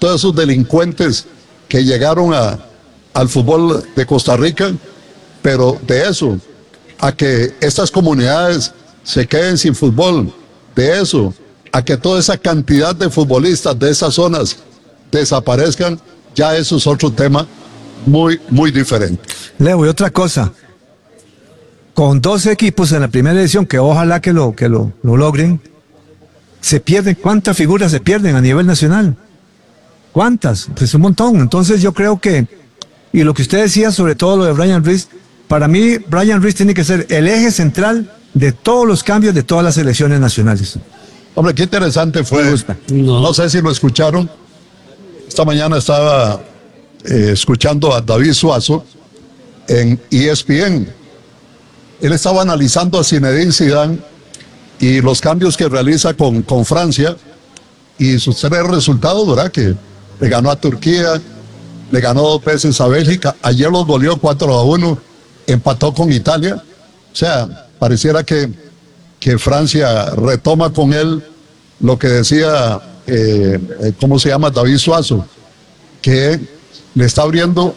todos esos delincuentes que llegaron al fútbol de Costa Rica, pero de eso, a que estas comunidades se queden sin fútbol, de eso, a que toda esa cantidad de futbolistas de esas zonas desaparezcan, ya eso es otro tema muy, muy diferente. Leo, y otra cosa, con 12 equipos en la primera edición, que ojalá que lo logren, se pierden, ¿cuántas figuras se pierden a nivel nacional? ¿Cuántas? Pues un montón. Entonces yo creo que, y lo que usted decía sobre todo lo de Bryan Ruiz, para mí Bryan Ruiz tiene que ser el eje central de todos los cambios de todas las selecciones nacionales. Hombre, qué interesante fue. No sé si lo escucharon. Esta mañana estaba escuchando a David Suazo en ESPN. Él estaba analizando a Zinedine Zidane y los cambios que realiza con Francia y sus 3 resultados, ¿verdad? Que le ganó a Turquía, le ganó 2 veces a Bélgica, ayer los goleó 4-1, empató con Italia. O sea, pareciera que Francia retoma con él lo que decía, ¿cómo se llama? David Suazo, que le está abriendo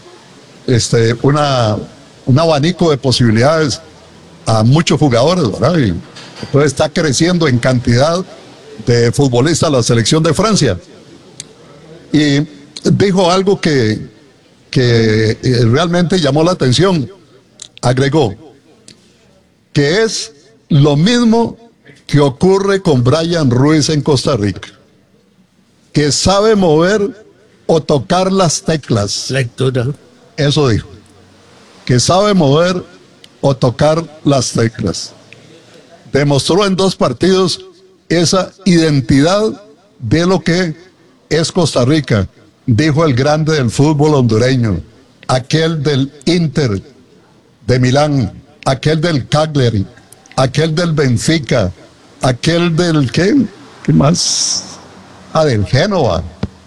un abanico de posibilidades a muchos jugadores, ¿verdad? Y entonces está creciendo en cantidad de futbolistas la selección de Francia. Y dijo algo que realmente llamó la atención. Agregó que es lo mismo que ocurre con Bryan Ruiz en Costa Rica, que sabe mover o tocar las teclas. Lectura. Eso dijo, que sabe mover o tocar las teclas. Demostró en 2 partidos esa identidad de lo que es Costa Rica, dijo el grande del fútbol hondureño, aquel del Inter de Milán, aquel del Cagliari, aquel del Benfica, aquel del ¿qué más? Del Génova.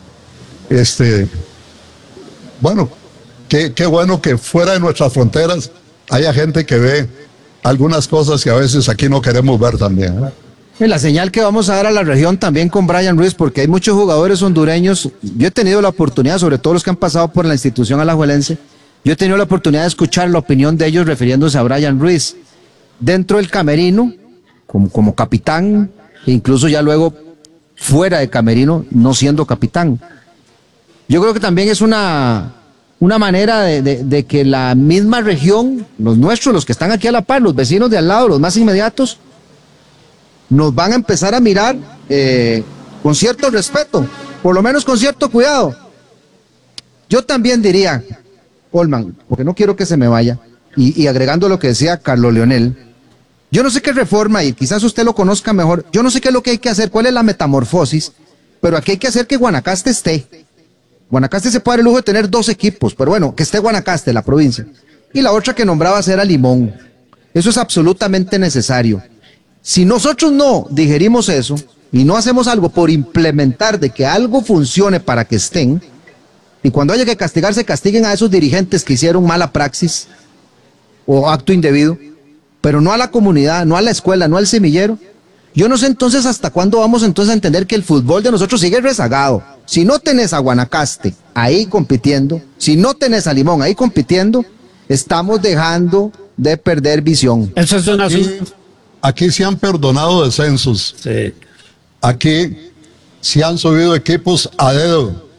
Bueno, qué bueno que fuera de nuestras fronteras haya gente que ve algunas cosas que a veces aquí no queremos ver también, ¿eh? La señal que vamos a dar a la región también con Bryan Ruiz, porque hay muchos jugadores hondureños. Yo he tenido la oportunidad, sobre todo los que han pasado por la institución alajuelense, yo he tenido la oportunidad de escuchar la opinión de ellos refiriéndose a Bryan Ruiz dentro del camerino, como capitán, e incluso ya luego fuera de camerino, no siendo capitán. Yo creo que también es una manera de que la misma región, los nuestros, los que están aquí a la par, los vecinos de al lado, los más inmediatos, nos van a empezar a mirar con cierto respeto, por lo menos con cierto cuidado. Yo también diría, Olman, porque no quiero que se me vaya, y agregando lo que decía Carlos Leonel, yo no sé qué reforma, y quizás usted lo conozca mejor, yo no sé qué es lo que hay que hacer, cuál es la metamorfosis, pero aquí hay que hacer que Guanacaste esté. Guanacaste se puede dar el lujo de tener 2 equipos, pero bueno, que esté Guanacaste, la provincia. Y la otra que nombraba era Limón. Eso es absolutamente necesario. Si nosotros no digerimos eso y no hacemos algo por implementar de que algo funcione para que estén, y cuando haya que castigarse, castiguen a esos dirigentes que hicieron mala praxis o acto indebido, pero no a la comunidad, no a la escuela, no al semillero. Yo no sé entonces hasta cuándo vamos entonces a entender que el fútbol de nosotros sigue rezagado. Si no tenés a Guanacaste ahí compitiendo, si no tenés a Limón ahí compitiendo, estamos dejando de perder visión. Eso es una... Aquí se han perdonado descensos. Sí. Aquí se han subido equipos a dedo,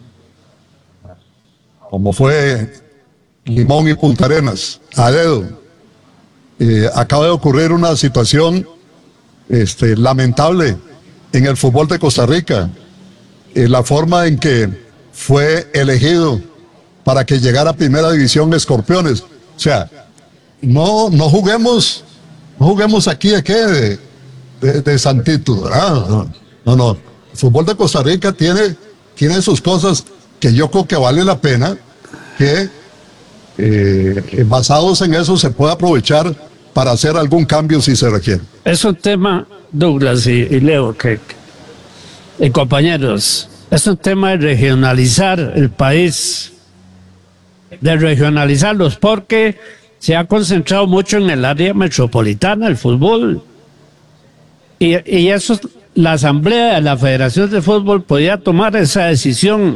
como fue Limón y Punta Arenas, a dedo. Acaba de ocurrir una situación lamentable en el fútbol de Costa Rica. La forma en que fue elegido para que llegara a Primera División Escorpiones. O sea, no juguemos aquí de santito, ¿verdad? No. El fútbol de Costa Rica tiene sus cosas que yo creo que vale la pena que basados en eso se pueda aprovechar para hacer algún cambio si se requiere. Es un tema, Douglas y Leo, y compañeros, es un tema de regionalizar el país, de regionalizarlos, porque se ha concentrado mucho en el área metropolitana el fútbol. Y eso, la Asamblea de la Federación de Fútbol podía tomar esa decisión